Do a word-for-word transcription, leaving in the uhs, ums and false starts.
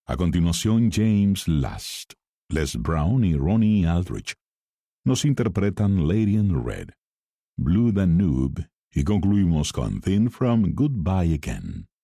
A continuación, James Last, Les Brown y Ronnie Aldrich nos interpretan Lady in Red, Blue Danube y concluimos con Theme from Goodbye Again.